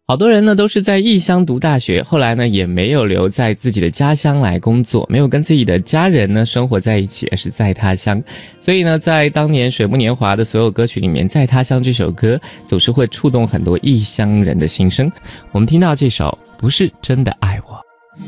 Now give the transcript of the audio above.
好多人呢都是在异乡读大学，后来呢也没有留在自己的家乡来工作，没有跟自己的家人呢生活在一起，而是在他乡。所以呢，在当年水木年华的所有歌曲里面，《在他乡》这首歌总是会触动很多异乡人的心声。我们听到这首《不是真的爱我》。